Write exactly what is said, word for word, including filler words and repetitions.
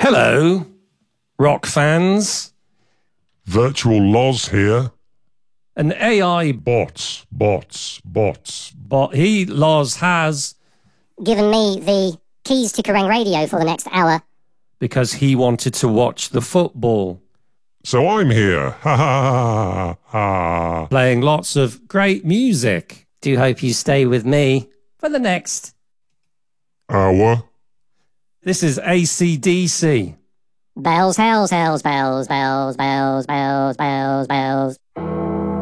Hello, rock fans. Virtual Loz here. An A I Bots, bots, bots. bot, he, Loz, has, given me the keys to Kerrang Radio for the next hour. because he wanted to watch the football, So I'm here. Ha ha ha ha. playing lots of great music. Do hope you stay with me for the next. Hour. This is A C D C. Bells, hells, hells, bells, bells, bells, bells, bells, bells.